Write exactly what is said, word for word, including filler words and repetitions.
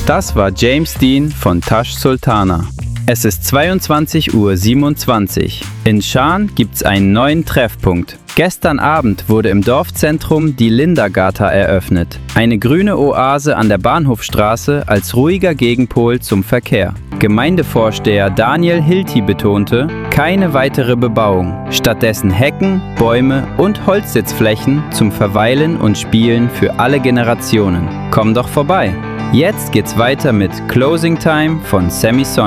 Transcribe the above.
Das war James Dean von Tash Sultana. Es ist zweiundzwanzig Uhr siebenundzwanzig. In Schaan gibt's einen neuen Treffpunkt. Gestern Abend wurde im Dorfzentrum die Linda-Gata eröffnet. Eine grüne Oase an der Bahnhofstraße als ruhiger Gegenpol zum Verkehr. Gemeindevorsteher Daniel Hilti betonte, keine weitere Bebauung, stattdessen Hecken, Bäume und Holzsitzflächen zum Verweilen und Spielen für alle Generationen. Komm doch vorbei! Jetzt geht's weiter mit Closing Time von Sammy Sonic.